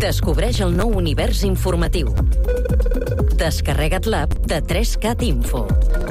Descobreix el nou univers informatiu. Descarrega't l'app de 3CAT Info.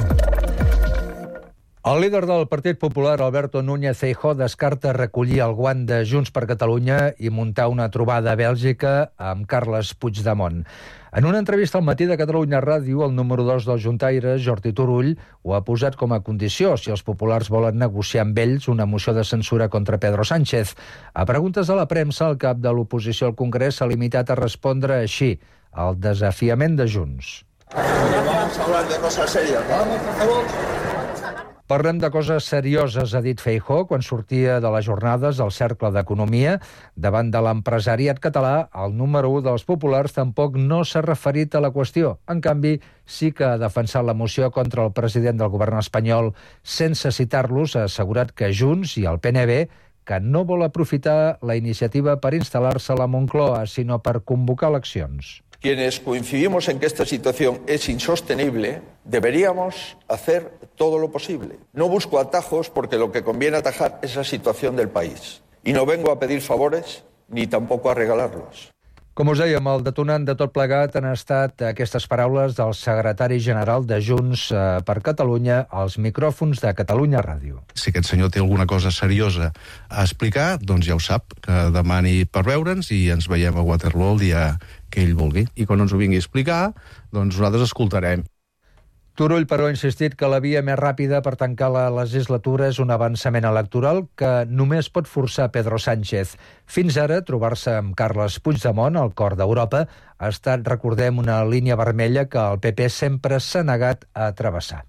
El líder del Partit Popular, Alberto Núñez Feijóo, descarta recollir el guant de Junts per Catalunya i muntar una trobada a Bèlgica amb Carles Puigdemont. En una entrevista al Matí de Catalunya Ràdio, el número 2 del Juntaire, Jordi Turull, ho ha posat com a condició si els populars volen negociar amb ells una moció de censura contra Pedro Sánchez. A preguntes a la premsa, el cap de l'oposició al Congrés s'ha limitat a respondre així, al desafiament de Junts. Vamos a hablar de cosas serias, ¿no? Por favor. Parlem de coses serioses, ha dit Feijóo, quan sortia de les jornades al Cercle d'Economia. Davant de l'empresariat català, el número 1 dels populars tampoc no s'ha referit a la qüestió. En canvi, sí que ha defensat la moció contra el president del govern espanyol. Sense citar-los, ha assegurat que Junts i el PNB que no vol aprofitar la iniciativa per instal·lar-se a la Moncloa, sinó per convocar eleccions. Quienes coincidimos en que esta situación es insostenible, deberíamos hacer todo lo posible. No busco atajos porque lo que conviene atajar es la situación del país. Y no vengo a pedir favores ni tampoco a regalarlos. Com us dèiem, el detonant de tot plegat han estat aquestes paraules del secretari general de Junts per Catalunya als micròfons de Catalunya Ràdio. Si aquest senyor té alguna cosa seriosa a explicar, doncs ja ho sap, que demani per veure'ns i ens veiem a Waterloo el dia que ell vulgui. I quan ens ho vingui a explicar, doncs nosaltres escoltarem. Turull, però, ha insistit que la via més ràpida per tancar la legislatura és un avançament electoral que només pot forçar Pedro Sánchez. Fins ara, trobar-se amb Carles Puigdemont, al cor d'Europa, ha estat, recordem, una línia vermella que el PP sempre s'ha negat a travessar.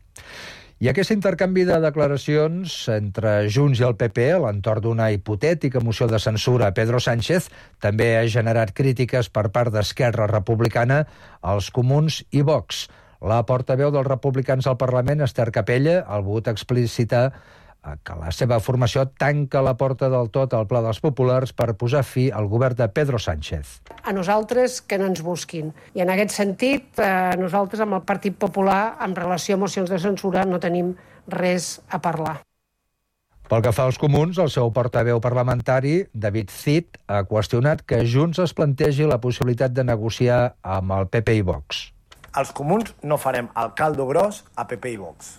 I aquest intercanvi de declaracions entre Junts i el PP a l'entorn d'una hipotètica moció de censura a Pedro Sánchez també ha generat crítiques per part d'Esquerra Republicana, els Comuns i Vox. La portaveu dels republicans al Parlament, Esther Capella, ha volgut explicitar que la seva formació tanca la porta del tot al Pla dels Populars per posar fi al govern de Pedro Sánchez. A nosaltres que no ens busquin. I en aquest sentit, nosaltres amb el Partit Popular, en relació a mocions de censura, no tenim res a parlar. Pel que fa als Comuns, el seu portaveu parlamentari, David Cid, ha qüestionat que Junts es plantegi la possibilitat de negociar amb el PP i Vox. Els comuns no farem el caldo gros a PP i Vox.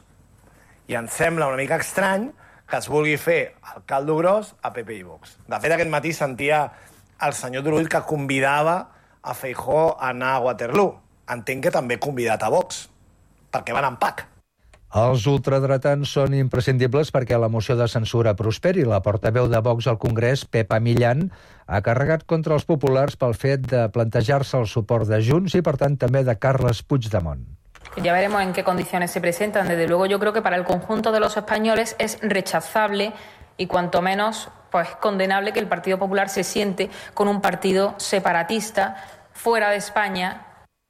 I ens sembla una mica estrany que es vulgui fer el caldo gros a PP i Vox. De fet, aquest matí sentia el senyor Turull que convidava a Feijóo a anar a Waterloo. Entenc que també convidat a Vox, perquè van en pack. Els ultradretans són imprescindibles perquè la moció de censura prosperi. La portaveu de Vox al Congrés, Pepa Millán, ha carregat contra els populars pel fet de plantejar-se el suport de Junts i, per tant, també de Carles Puigdemont. Ya veremos en qué condiciones se presentan. Desde luego, yo creo que para el conjunto de los españoles es rechazable y cuanto menos condenable que el Partido Popular se siente con un partido separatista fuera de España.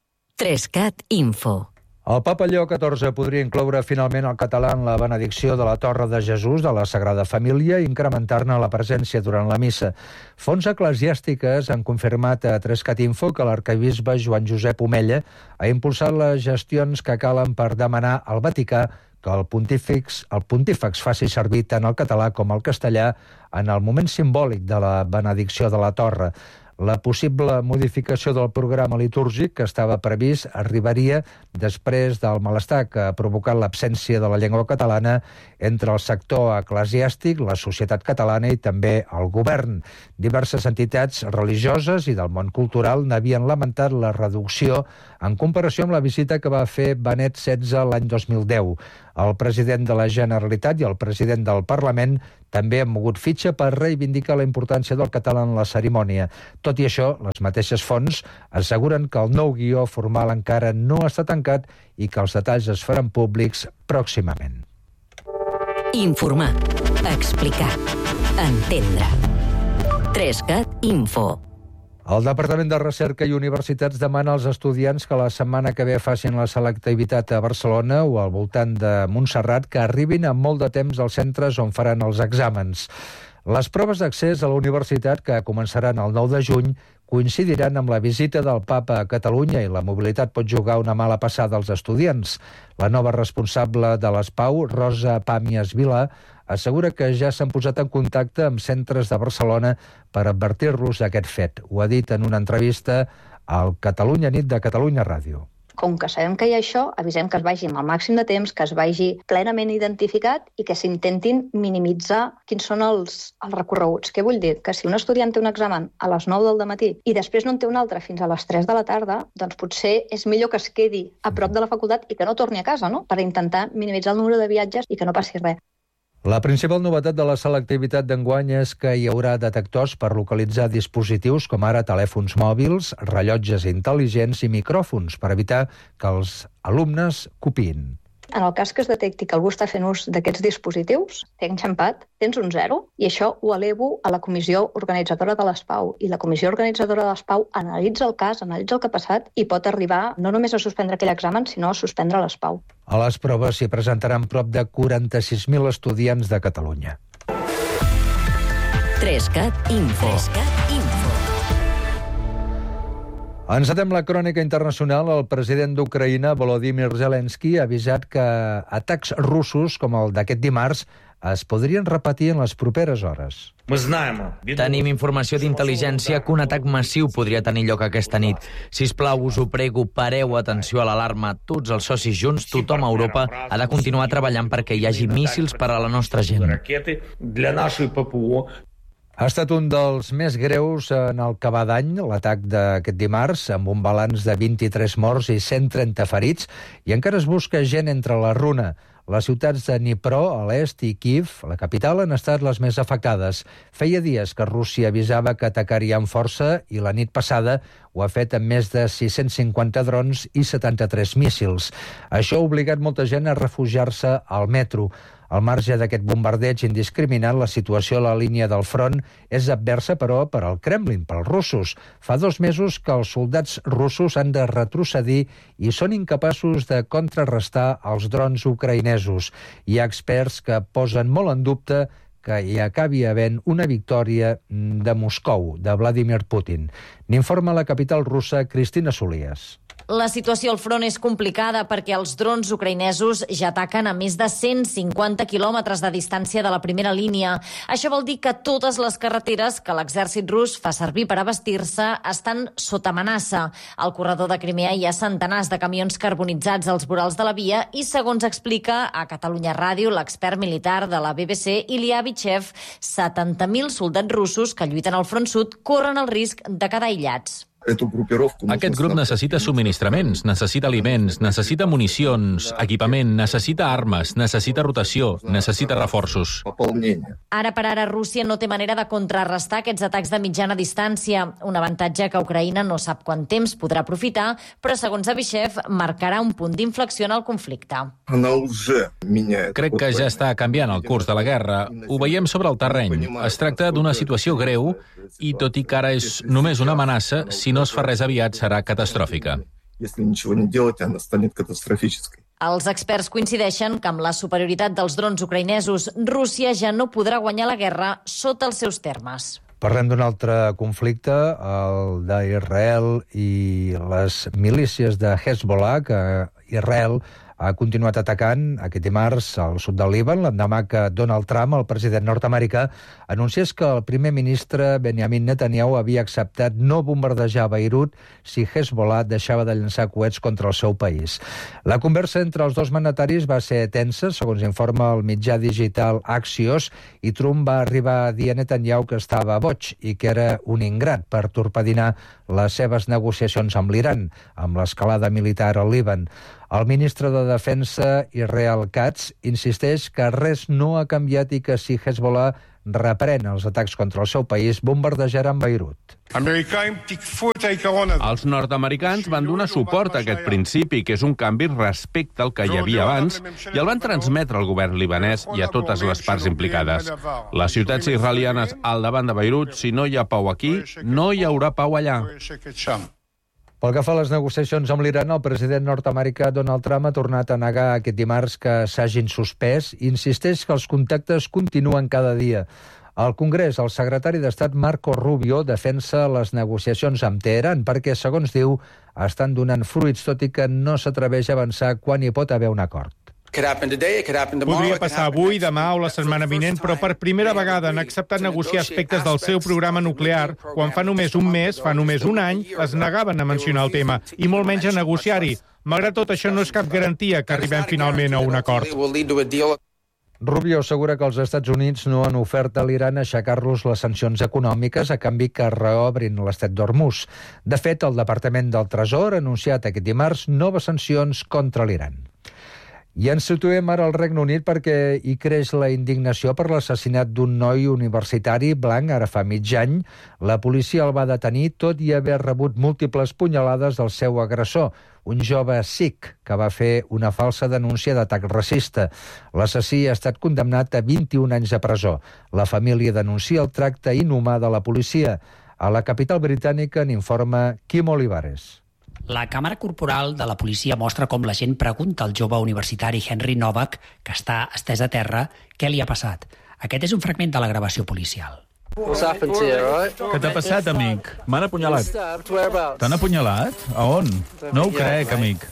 3CAT Info. El papa Lleó XIV podria incloure finalment el català en la benedicció de la Torre de Jesús de la Sagrada Família i incrementar-ne la presència durant la missa. Fonts eclesiàstiques han confirmat a 3CAT Info que l'arquebisbe Joan Josep Omella ha impulsat les gestions que calen per demanar al Vaticà que el pontífex faci servir tant el català com el castellà en el moment simbòlic de la benedicció de la Torre. La possible modificació del programa litúrgic que estava previst arribaria després del malestar que ha provocat l'absència de la llengua catalana entre el sector eclesiàstic, la societat catalana i també el govern. Diverses entitats religioses i del món cultural n'havien lamentat la reducció en comparació amb la visita que va fer Benet XVI l'any 2010. El president de la Generalitat i el president del Parlament també han mogut fitxa per reivindicar la importància del català en la cerimònia. Tot i això, les mateixes fonts asseguren que el nou guió formal encara no està tancat i que els detalls es faran públics pròximament. Informar, explicar, entendre. 3CAT Info. El Departament de Recerca i Universitats demana als estudiants que la setmana que ve facin la selectivitat a Barcelona o al voltant de Montserrat que arribin amb molt de temps als centres on faran els exàmens. Les proves d'accés a la universitat, que començaran el 9 de juny, coincidiran amb la visita del Papa a Catalunya i la mobilitat pot jugar una mala passada als estudiants. La nova responsable de l'ESPAU, Rosa Pàmies Vilà, assegura que ja s'han posat en contacte amb centres de Barcelona per advertir-los d'aquest fet. Ho ha dit en una entrevista al Catalunya Nit de Catalunya Ràdio. Com que sabem que hi ha això, avisem que es vagi amb el màxim de temps, que es vagi plenament identificat i que s'intentin minimitzar quins són els recorreguts. Què vull dir? Que si un estudiant té un examen a les 9 del matí i després no en té un altre fins a les 3 de la tarda, doncs potser és millor que es quedi a prop de la facultat i que no torni a casa, no? Per intentar minimitzar el número de viatges i que no passi res. La principal novetat de la selectivitat d'enguany és que hi haurà detectors per localitzar dispositius com ara telèfons mòbils, rellotges intel·ligents i micròfons per evitar que els alumnes copiïn. En el cas que es detecti que algú està fent ús d'aquests dispositius, t'he enxampat, tens un 0, i això ho elevo a la comissió organitzadora de l'ESPAU. I la comissió organitzadora de l'ESPAU analitza el cas, analitza el que ha passat i pot arribar no només a suspendre aquell examen, sinó a suspendre l'ESPAU. A les proves s'hi presentaran prop de 46.000 estudiants de Catalunya. 3CAT Info. Encetem la crònica internacional. El president d'Ucraïna, Volodymyr Zelensky, ha avisat que atacs russos com el d'aquest dimarts es podrien repetir en les properes hores. Tenim informació d'intel·ligència que un atac massiu podria tenir lloc aquesta nit. Sisplau, us ho prego, pareu atenció a l'alarma. Tots els socis junts, tothom a Europa, ha de continuar treballant perquè hi hagi míssils per a la nostra gent. Ha estat un dels més greus en el que va d'any, l'atac d'aquest dimarts, amb un balanç de 23 morts i 130 ferits, i encara es busca gent entre la runa. Les ciutats de Dnipro, a l'est, i Kiev, la capital, han estat les més afectades. Feia dies que Rússia avisava que atacaria amb força i la nit passada ho ha fet amb més de 650 drons i 73 míssils. Això ha obligat molta gent a refugiar-se al metro. Al marge d'aquest bombardeig indiscriminat, la situació a la línia del front és adversa, però, per al Kremlin, pels russos. Fa 2 mesos que els soldats russos han de retrocedir i són incapaços de contrarrestar els drons ucraïnesos. Hi ha experts que posen molt en dubte que hi acabi havent una victòria de Moscou, de Vladimir Putin. N'informa la capital russa, Cristina Solies. La situació al front és complicada perquè els drons ucraïnesos ja ataquen a més de 150 quilòmetres de distància de la primera línia. Això vol dir que totes les carreteres que l'exèrcit rus fa servir per abastir-se estan sota amenaça. Al corredor de Crimea hi ha centenars de camions carbonitzats als vorals de la via i, segons explica a Catalunya Ràdio l'expert militar de la BBC, Ilya Vichev, 70.000 soldats russos que lluiten al front sud corren el risc de quedar aïllats. Aquest grup necessita subministraments, necessita aliments, necessita municions, equipament, necessita armes, necessita rotació, necessita reforços. Ara per ara Rússia no té manera de contrarrestar aquests atacs de mitjana distància, un avantatge que Ucraïna no sap quant temps podrà aprofitar, però segons Avishev marcarà un punt d'inflexió en el conflicte. Crec que ja està canviant el curs de la guerra. Ho veiem sobre el terreny. Es tracta d'una situació greu i, tot i que ara és només una amenaça, si no es fa res aviat, serà catastròfica. Els experts coincideixen que amb la superioritat dels drons ucraïnesos, Rússia ja no podrà guanyar la guerra sota els seus termes. Parlem d'un altre conflicte, el d'Israel i les milícies de Hezbollah, que Israel ha continuat atacant aquest dimarts al sud del Líban, l'endemà que Donald Trump, el president nord-americà, anunciés que el primer ministre Benjamin Netanyahu havia acceptat no bombardejar Beirut si Hezbollah deixava de llançar coets contra el seu país. La conversa entre els dos mandataris va ser tensa, segons informa el mitjà digital Axios, i Trump va arribar a dir a Netanyahu que estava boig i que era un ingrat per torpedinar les seves negociacions amb l'Iran, amb l'escalada militar al Líban. El ministre de Defensa, Israel Katz, insisteix que res no ha canviat i que si Hezbollah reprèn els atacs contra el seu país, bombardejaran Beirut. Els nord-americans van donar suport a aquest principi, que és un canvi respecte al que hi havia abans, i el van transmetre al govern libanès i a totes les parts implicades. Les ciutats israelianes al davant de Beirut, si no hi ha pau aquí, no hi haurà pau allà. Pel que fa a les negociacions amb l'Iran, el president nord-americà Donald Trump ha tornat a negar aquest dimarts que s'hagin suspès i insisteix que els contactes continuen cada dia. Al Congrés, el secretari d'Estat Marco Rubio defensa les negociacions amb Teheran perquè, segons diu, estan donant fruits, tot i que no s'atreveix a avançar quan hi pot haver un acord. Podria passar avui, demà o la setmana vinent, però per primera vegada han acceptat negociar aspectes del seu programa nuclear, quan fa només un mes, fa només un any, es negaven a mencionar el tema, i molt menys a negociar-hi. Malgrat tot, això no és cap garantia que arribem finalment a un acord. Rubio assegura que els Estats Units no han ofert a l'Iran aixecar-los les sancions econòmiques a canvi que reobrin l'Estret d'Hormuz. De fet, el Departament del Tresor ha anunciat aquest dimarts noves sancions contra l'Iran. I ens situem ara al Regne Unit perquè hi creix la indignació per l'assassinat d'un noi universitari blanc ara fa mig any. La policia el va detenir tot i haver rebut múltiples punyalades del seu agressor, un jove sikh que va fer una falsa denúncia d'atac racista. L'assassí ha estat condemnat a 21 anys de presó. La família denuncia el tracte inhumà de la policia. A la capital britànica n'informa Quim Olivares. La càmera corporal de la policia mostra com la gent pregunta al jove universitari Henry Novak, que està estès a terra, què li ha passat. Aquest és un fragment de la gravació policial. Què t'ha passat, amic? M'han apunyalat. T'han apunyalat? A on? No ho crec, amic.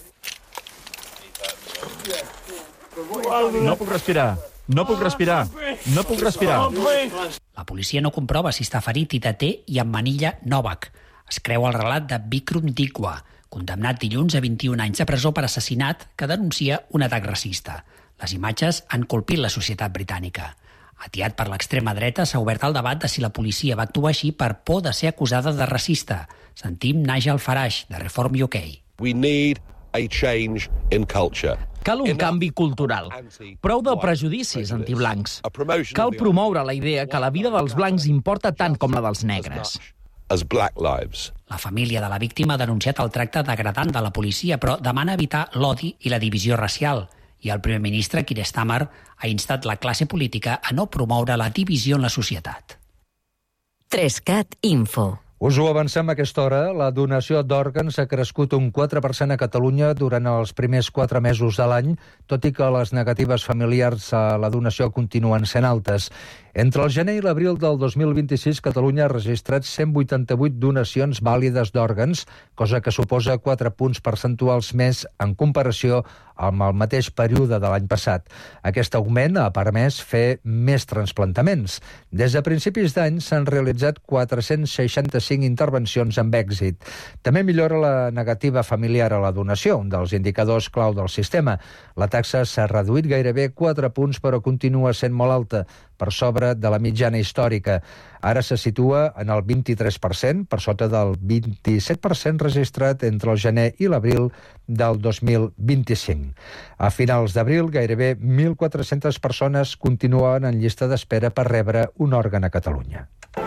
No puc respirar. No puc respirar. No puc respirar. La policia no comprova si està ferit i deté i emmanilla Novak. Es creu el relat de Bikram Dikwa, condemnat dilluns a 21 anys de presó per assassinat que denuncia un atac racista. Les imatges han colpit la societat britànica. Atiat per l'extrema dreta, s'ha obert el debat de si la policia va actuar així per por de ser acusada de racista. Sentim Nigel Farage, de Reform UK. We need a change in culture. Cal un canvi cultural. Prou de prejudicis antiblancs. Cal promoure la idea que la vida dels blancs importa tant com la dels negres. La família de la víctima ha denunciat el tracte degradant de la policia, però demana evitar l'odi i la divisió racial. I el primer ministre, Keir Starmer, ha instat la classe política a no promoure la divisió en la societat. 3CAT Info. Us ho avancem a aquesta hora. La donació d'òrgans ha crescut un 4% a Catalunya durant els primers 4 mesos de l'any, tot i que les negatives familiars a la donació continuen sent altes. Entre el gener i l'abril del 2026, Catalunya ha registrat 188 donacions vàlides d'òrgans, cosa que suposa 4 punts percentuals més en comparació amb el mateix període de l'any passat. Aquest augment ha permès fer més transplantaments. Des de principis d'any s'han realitzat 465 intervencions amb èxit. També millora la negativa familiar a la donació, un dels indicadors clau del sistema. La taxa s'ha reduït gairebé 4 punts, però continua sent molt alta, per sobre de la mitjana històrica. Ara se situa en el 23%, per sota del 27% registrat entre el gener i l'abril del 2025. A finals d'abril, gairebé 1.400 persones continuen en llista d'espera per rebre un òrgan a Catalunya.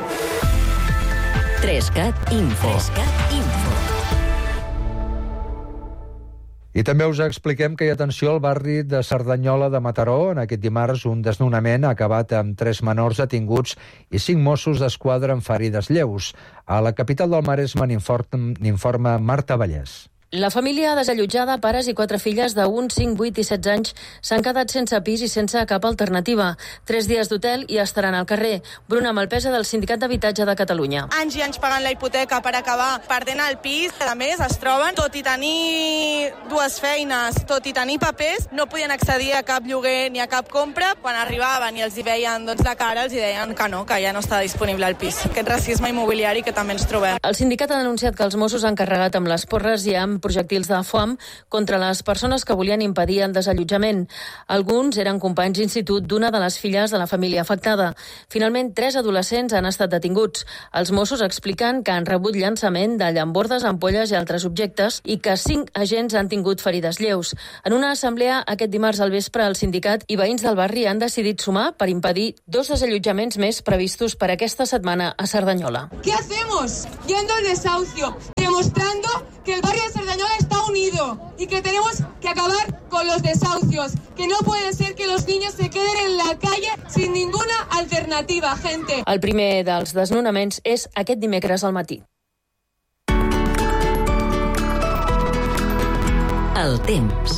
3CAT Info. I també us expliquem que hi ha atenció al barri de Cerdanyola de Mataró. En aquest dimarts un desnonament ha acabat amb 3 menors detinguts i 5 Mossos d'Esquadra amb ferides lleus. A la capital del Maresme n'informa Marta Vallès. La família desallotjada, pares i 4 filles de 1, 5, 8 i 16 anys, s'han quedat sense pis i sense cap alternativa. 3 dies d'hotel i estaran al carrer. Bruna Malpesa, del Sindicat d'Habitatge de Catalunya. Anys i anys pagant la hipoteca per acabar perdent el pis. A més, es troben, tot i tenir 2 feines, tot i tenir papers, no podien accedir a cap lloguer ni a cap compra. Quan arribaven i els hi veien la cara, els hi deien que no, que ja no està disponible el pis. Aquest racisme immobiliari que també ens trobem. El sindicat ha denunciat que els Mossos han carregat amb les porres i amb projectils de foam contra les persones que volien impedir el desallotjament. Alguns eren companys d'institut d'una de les filles de la família afectada. Finalment, 3 adolescents han estat detinguts. Els Mossos expliquen que han rebut llançament de llambordes, ampolles i altres objectes i que 5 agents han tingut ferides lleus. En una assemblea aquest dimarts al vespre, el sindicat i veïns del barri han decidit sumar per impedir 2 desallotjaments més previstos per aquesta setmana a Cerdanyola. ¿Qué hacemos? Yendo al desahucio, demostrando que el barrio de Cerdanyola está unido y que tenemos que acabar con los desahucios, que no puede ser que los niños se queden en la calle sin ninguna alternativa, gente. El primer dels desnonaments és aquest dimecres al matí. El temps.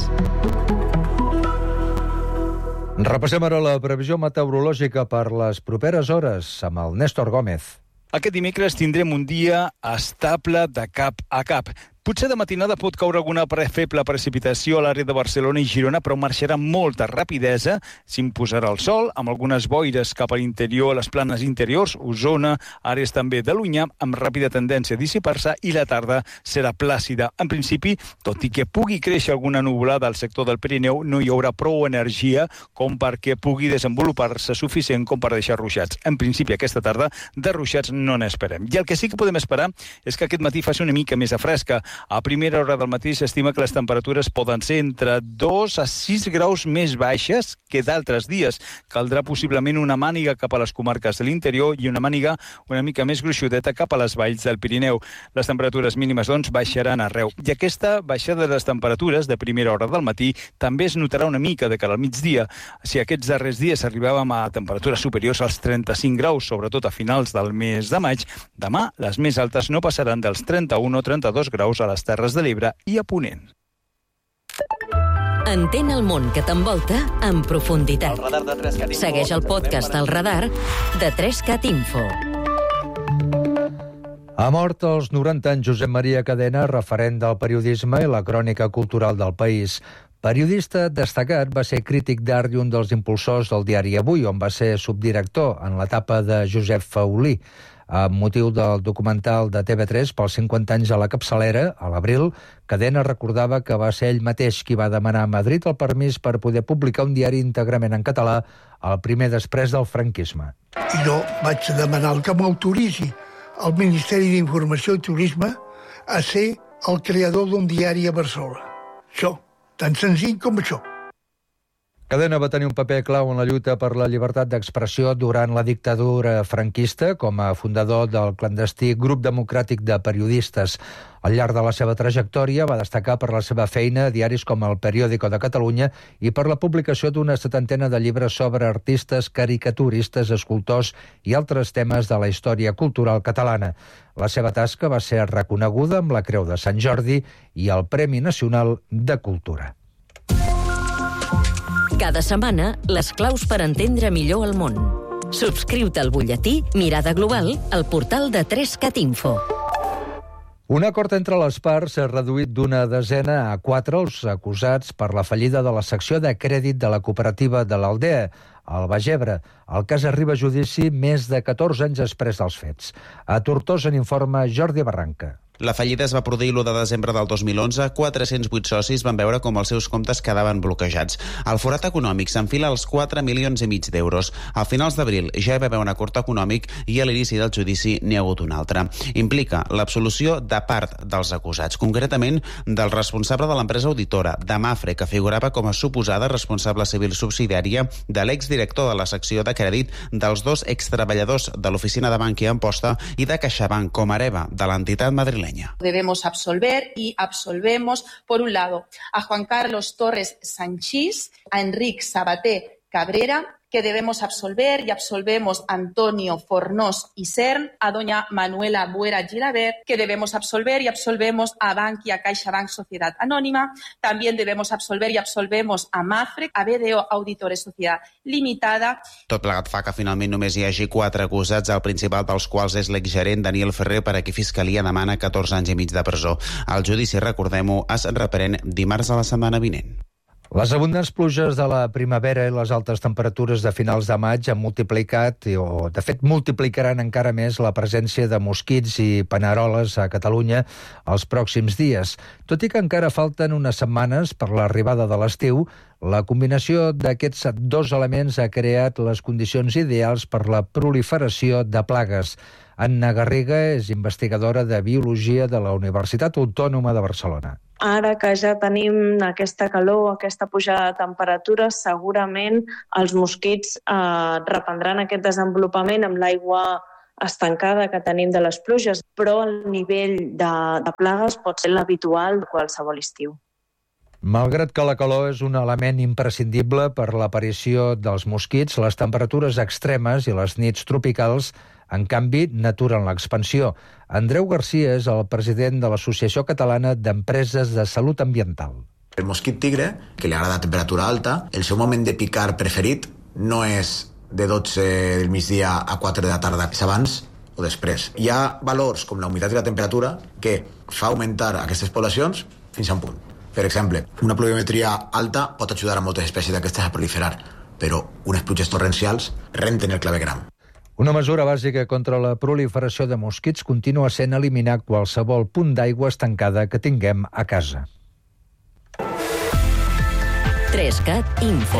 Repassem ara la previsió meteorològica per les properes hores amb el Néstor Gómez. Aquest dimecres tindrem un dia estable de cap a cap. Potser de matinada pot caure alguna feble precipitació a l'àrea de Barcelona i Girona, però marxarà amb molta rapidesa. S'imposarà el sol, amb algunes boires cap a l'interior, a les planes interiors, Osona, àrees també de l'Unyà, amb ràpida tendència a dissipar-se, i la tarda serà plàcida. En principi, tot i que pugui créixer alguna nuvolada al sector del Pirineu, no hi haurà prou energia com perquè pugui desenvolupar-se suficient com per deixar ruixats. En principi, aquesta tarda, de ruixats no n'esperem. I el que sí que podem esperar és que aquest matí faci una mica més a fresca. A primera hora del matí s'estima que les temperatures poden ser entre 2 a 6 graus més baixes que d'altres dies. Caldrà possiblement una màniga cap a les comarques de l'interior i una màniga una mica més gruixudeta cap a les valls del Pirineu. Les temperatures mínimes, doncs, baixaran arreu. I aquesta baixada de les temperatures de primera hora del matí també es notarà una mica de cara al migdia. Si aquests darrers dies arribàvem a temperatures superiors als 35 graus, sobretot a finals del mes de maig, demà les més altes no passaran dels 31 o 32 graus a les Terres de l'Ebre i a Ponent. Entén el món que t'envolta en profunditat. Segueix el podcast del Radar de 3CAT Info. Ha mort als 90 anys Josep Maria Cadena, referent del periodisme i la crònica cultural del país. Periodista destacat, va ser crític d'art i un dels impulsors del diari Avui, on va ser subdirector en l'etapa de Josep Faulí. Amb motiu del documental de TV3 pels 50 anys a la capçalera, a l'abril, Cadena recordava que va ser ell mateix qui va demanar a Madrid el permís per poder publicar un diari íntegrament en català, el primer després del franquisme. I jo vaig demanar que m'autoritzi al Ministeri d'Informació i Turisme a ser el creador d'un diari a Barcelona. Això, tan senzill com això. Cadena va tenir un paper clau en la lluita per la llibertat d'expressió durant la dictadura franquista com a fundador del clandestí Grup Democràtic de Periodistes. Al llarg de la seva trajectòria va destacar per la seva feina a diaris com El Periódico de Catalunya i per la publicació d'una 70 de llibres sobre artistes, caricaturistes, escultors i altres temes de la història cultural catalana. La seva tasca va ser reconeguda amb la Creu de Sant Jordi i el Premi Nacional de Cultura. Cada setmana, les claus per entendre millor el món. Subscriu-te al butlletí Mirada Global al portal de 3CAT Info. Un acord entre les parts ha reduït d'una desena a 4 els acusats per la fallida de la secció de crèdit de la cooperativa de l'Aldea, al Baix Ebre. El cas arriba a judici més de 14 anys després dels fets. A Tortosa n'informa Jordi Barranca. La fallida es va produir l'1 de desembre del 2011. 408 socis van veure com els seus comptes quedaven bloquejats. El forat econòmic s'enfila als 4,5 milions d'euros. A finals d'abril ja hi va haver un acord econòmic i a l'inici del judici n'hi ha hagut un altre. Implica l'absolució de part dels acusats, concretament del responsable de l'empresa auditora, de Mafre, que figurava com a suposada responsable civil subsidiària, de l'exdirector de la secció de crèdit, dels 2 extreballadors de l'oficina de Bankia en Amposta i de CaixaBank com a hereva de l'entitat madrilenya. Debemos absolver y absolvemos, por un lado, a Juan Carlos Torres Sanchís, a Enric Sabater Cabrera, que debemos absolver y absolvemos a Antonio Fornós y Cern, a doña Manuela Buera Gilabert, que debemos absolver y absolvemos a Bankia CaixaBank Sociedad Anónima. También debemos absolver y absolvemos a Mafre, a BDO Auditores Sociedad Limitada. Tot plegat fa que finalment només hi hagi 4 acusats, el principal dels quals és l'exgerent Daniel Ferrer, per a qui Fiscalia demana 14 anys i mig de presó. El judici, recordem-ho, es reprèn dimarts de la setmana vinent. Les abundants pluges de la primavera i les altes temperatures de finals de maig han multiplicat, o de fet multiplicaran encara més la presència de mosquits i paneroles a Catalunya els pròxims dies. Tot i que encara falten unes setmanes per l'arribada de l'estiu, la combinació d'aquests 2 elements ha creat les condicions ideals per la proliferació de plagues. Anna Garriga és investigadora de Biologia de la Universitat Autònoma de Barcelona. Ara que ja tenim aquesta calor, aquesta pujada de temperatura, segurament els mosquits reprendran aquest desenvolupament amb l'aigua estancada que tenim de les pluges, però el nivell de plagues pot ser l'habitual de qualsevol estiu. Malgrat que la calor és un element imprescindible per l'aparició dels mosquits, les temperatures extremes i les nits tropicals, en canvi, n'aturen l'expansió. Andreu Garcia és el president de l'Associació Catalana d'Empreses de Salut Ambiental. El mosquit tigre, que li agrada temperatura alta, el seu moment de picar preferit no és de 12 del migdia a 4 de la tarda, és abans o després. Hi ha valors com la humitat i la temperatura que fa augmentar aquestes poblacions fins a un punt. Per exemple, una pluviometria alta pot ajudar a moltes espècies d'aquestes a proliferar, però unes pluges torrencials renten el clavegram. Una mesura bàsica contra la proliferació de mosquits continua sent eliminar qualsevol punt d'aigua estancada que tinguem a casa. 3CAT Info.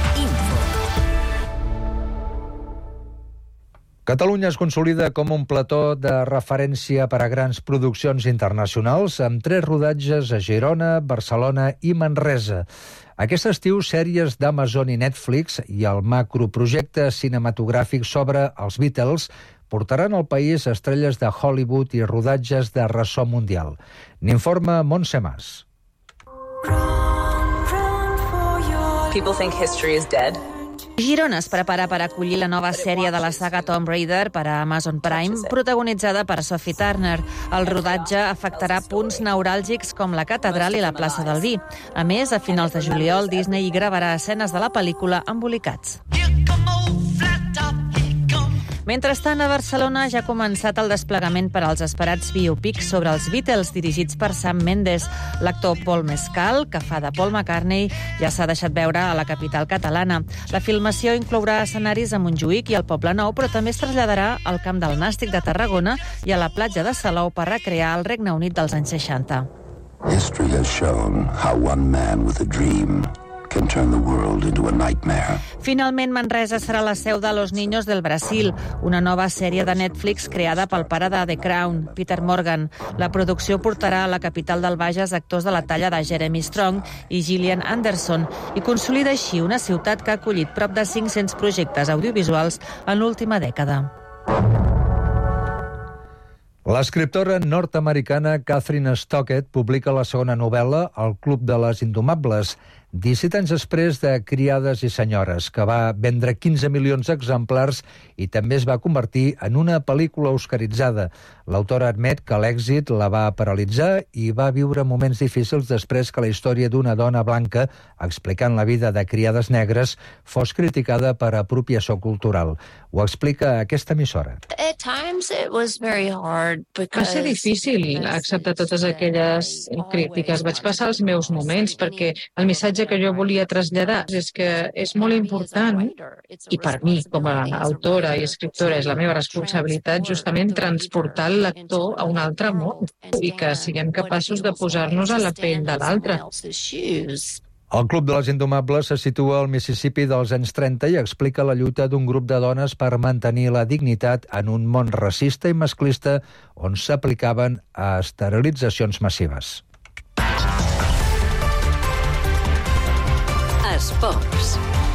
Catalunya es consolida com un plató de referència per a grans produccions internacionals, amb 3 rodatges a Girona, Barcelona i Manresa. Aquest estiu, sèries d'Amazon i Netflix i el macroprojecte cinematogràfic sobre els Beatles portaran al país estrelles de Hollywood i rodatges de ressò mundial. N'informa Montse Mas. People think history is dead. Girona es prepara per acollir la nova sèrie de la saga Tomb Raider per a Amazon Prime, protagonitzada per Sophie Turner. El rodatge afectarà punts neuràlgics com la catedral i la plaça del Vi. A més, a finals de juliol, Disney hi gravarà escenes de la pel·lícula embolicats. Mentrestant, a Barcelona ja ha començat el desplegament per als esperats biopics sobre els Beatles, dirigits per Sam Mendes. L'actor Paul Mescal, que fa de Paul McCartney, ja s'ha deixat veure a la capital catalana. La filmació inclourà escenaris a Montjuïc i al Poble Nou, però també es traslladarà al Camp del Nàstic de Tarragona i a la platja de Salou per recrear el Regne Unit dels anys 60. History has shown how one man with a dream can turn the world into a nightmare. Finalment, Manresa serà la seu de Los Niños del Brasil, una nova sèrie de Netflix creada pel pare de The Crown, Peter Morgan. La producció portarà a la capital del Bages actors de la talla de Jeremy Strong i Gillian Anderson i consolida així una ciutat que ha acollit prop de 500 projectes audiovisuals en l'última dècada. L'escriptora nord-americana Catherine Stockett publica la segona novel·la, El club de les indomables, 17 anys després de Criades i senyores, que va vendre 15 milions d'exemplars i també es va convertir en una pel·lícula oscaritzada. L'autora admet que l'èxit la va paralitzar i va viure moments difícils després que la història d'una dona blanca, explicant la vida de criades negres, fos criticada per apropiació cultural. Ho explica aquesta emissora. Va ser difícil acceptar totes aquelles crítiques. Vaig passar els meus moments perquè el missatge que jo volia traslladar és que és molt important, i per mi, com a autora i escriptora, és la meva responsabilitat justament transportar el lector a un altre món i que siguem capaços de posar-nos a la pell de l'altre. El Club de les Indomables se situa al Mississippi dels anys 30 i explica la lluita d'un grup de dones per mantenir la dignitat en un món racista i masclista on s'aplicaven esterilitzacions massives. Esports.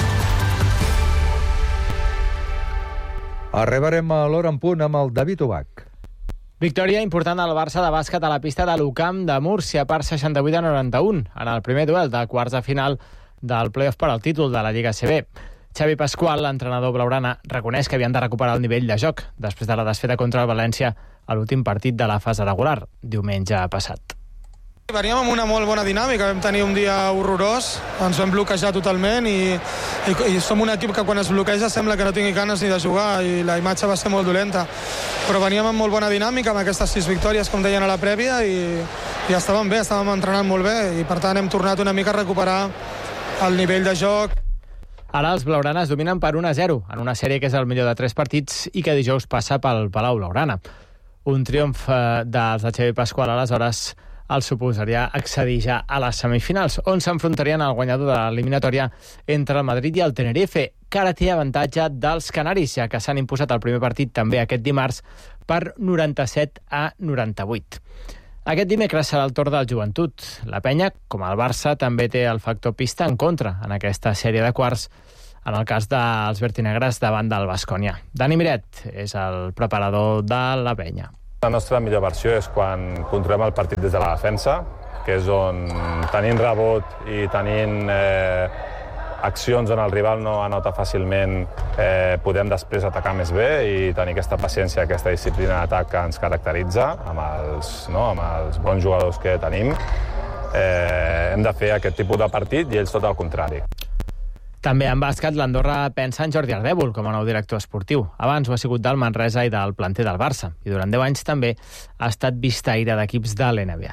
Arribarem a l'hora en punt amb el David Ubach. Victòria important al Barça de bàsquet a la pista de l'UCAM de Múrcia per 68-91 en el primer duel de quarts de final del play-off per al títol de la Lliga ACB. Xavi Pasqual, l'entrenador blaugrana, reconeix que havien de recuperar el nivell de joc després de la desfeta contra el València a l'últim partit de la fase regular, diumenge passat. Veníem amb una molt bona dinàmica, vam tenir un dia horrorós, ens vam bloquejar totalment i som un equip que quan es bloqueja sembla que no tingui ganes ni de jugar i la imatge va ser molt dolenta. Però veníem amb molt bona dinàmica, amb aquestes 6 victòries, com deien a la prèvia, i estàvem bé, estàvem entrenant molt bé i per tant hem tornat una mica a recuperar el nivell de joc. Ara els blaugranes dominen per 1-0 en una sèrie que és el millor de 3 partits i que dijous passa pel Palau Blaugrana. Un triomf dels de Xavi Pasqual aleshores el suposaria accedir ja a les semifinals, on s'enfrontarien al guanyador de l'eliminatòria entre el Madrid i el Tenerife, que ara té avantatge dels canaris, ja que s'han imposat el primer partit també aquest dimarts per 97-98. Aquest dimecres serà el torn del Joventut. La penya, com el Barça, també té el factor pista en contra en aquesta sèrie de quarts, en el cas dels vertinegres davant del Baskonia. Dani Miret és el preparador de la penya. La nostra millor versió és quan controlem el partit des de la defensa, que és on tenint rebot i tenint accions on el rival no anota fàcilment, podem després atacar més bé i tenir aquesta paciència, aquesta disciplina d'atac que ens caracteritza amb els bons jugadors que tenim. Hem de fer aquest tipus de partit i ells tot el contrari. També en bàsquet, l'Andorra pensa en Jordi Ardèvol com a nou director esportiu. Abans ho ha sigut del Manresa i del planter del Barça. I durant 10 anys també ha estat vistaire d'equips de l'NBA.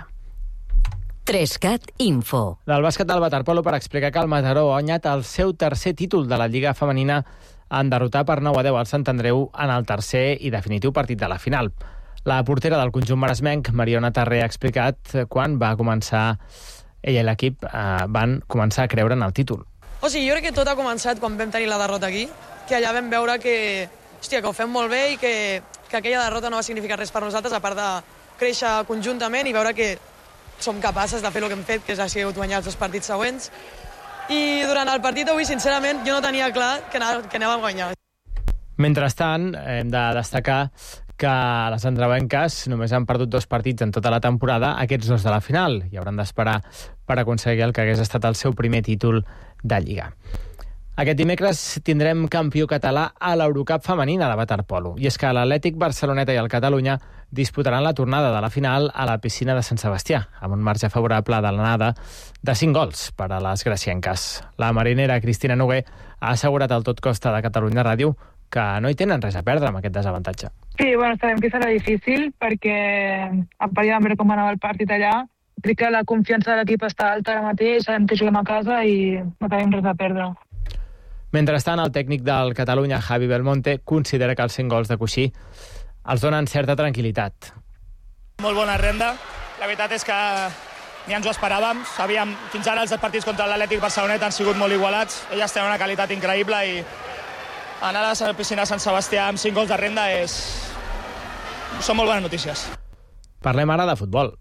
3CAT Info. Del bàsquet del waterpolo per explicar que el Mataró ha guanyat el seu tercer títol de la Lliga Femenina en derrotar per 9-10 al Sant Andreu en el tercer i definitiu partit de la final. La portera del conjunt maresmenc, Mariona Tarré, ha explicat quan va començar ella i l'equip van començar a creure en el títol. O sigui, jo crec que tot ha començat quan vam tenir la derrota aquí, que allà vam veure que ho fem molt bé i que aquella derrota no va significar res per nosaltres, a part de créixer conjuntament i veure que som capaces de fer el que hem fet, que ha sigut guanyar els 2 partits següents. I durant el partit d'avui, sincerament, jo no tenia clar que anàvem a guanyar. Mentrestant, hem de destacar que les andreuenques només han perdut 2 partits en tota la temporada, aquests 2 de la final, i hauran d'esperar per aconseguir el que hagués estat el seu primer títol de Lliga. Aquest dimecres tindrem campió català a l'Eurocup femenina de waterpolo, i és que l'Atlètic Barceloneta i el Catalunya disputaran la tornada de la final a la piscina de Sant Sebastià, amb un marge favorable de l'anada de 5 gols per a les gracienques. La marinera Cristina Noguer ha assegurat al Tot Costa de Catalunya Ràdio que no hi tenen res a perdre amb aquest desavantatge. Sí, bueno, sabem que serà difícil perquè a part de veure com anava el partit allà, crec que la confiança de l'equip està alta ara mateix, sabem que juguem a casa i no tenim res a perdre. Mentrestant, el tècnic del Catalunya, Javi Belmonte, considera que els 5 gols de Cuixí els donen certa tranquil·litat. Molt bona renda. La veritat és que ni ens ho esperàvem. Fins ara els partits contra l'Atlètic Barceloneta han sigut molt igualats. Elles tenen una qualitat increïble i anar a la piscina de Sant Sebastià amb 5 gols de renda són molt bones notícies. Parlem ara de futbol.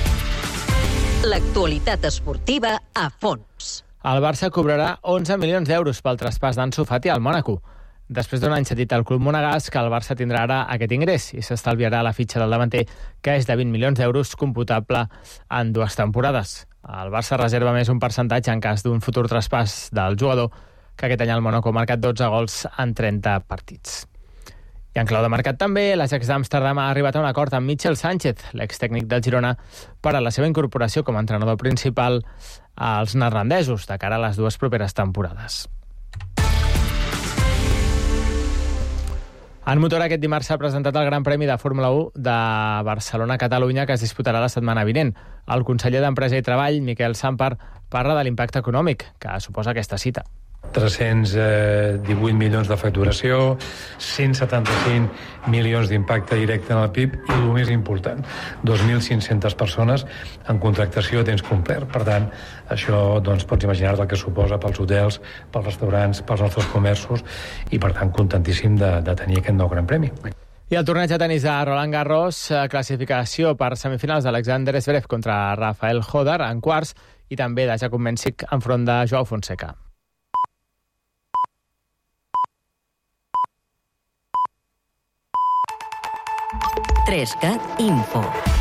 L'actualitat esportiva a fons. El Barça cobrarà 11 milions d'euros pel traspàs d'Ansu Fati al Mònaco. Després d'un any cedit al club monegasc, el Barça tindrà ara aquest ingrés i s'estalviarà la fitxa del davanter, que és de 20 milions d'euros computable en 2 temporades. El Barça reserva més un percentatge en cas d'un futur traspàs del jugador, que aquest any el Mònaco ha marcat 12 gols en 30 partits. I en clau de mercat també, l'Ajax d'Amsterdam ha arribat a un acord amb Michel Sánchez, l'extècnic del Girona, per a la seva incorporació com a entrenador principal als neerlandesos de cara a les 2 properes temporades. En motor, aquest dimarts s'ha presentat el Gran Premi de Fórmula 1 de Barcelona-Catalunya, que es disputarà la setmana vinent. El conseller d'Empresa i Treball, Miquel Sampar, parla de l'impacte econòmic que suposa aquesta cita. 318 milions de facturació, 175 milions d'impacte directe en el PIB i, el més important, 2.500 persones en contractació a temps complet. Per tant, això pots imaginar el que suposa pels hotels, pels restaurants, pels nostres comerços i, per tant, contentíssim de tenir aquest nou Gran Premi. I el torneig de tenis de Roland Garros, classificació per semifinals d'Alexander Zverev contra Rafael Hodar en quarts i també de Jakub Mensik enfront de Joao Fonseca. Trescat Info.